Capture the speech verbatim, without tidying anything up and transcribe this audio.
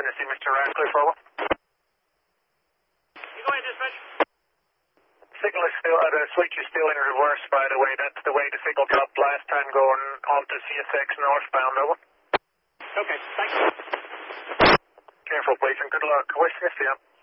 Tennessee, Mister Radcliffe, over. You go ahead, dispatch. Signal is still, uh, the switch is still in reverse, by the way. That's the way the signal dropped last time going onto C S X northbound, over. Okay, thank you. Careful, please, and good luck. West Smithfield.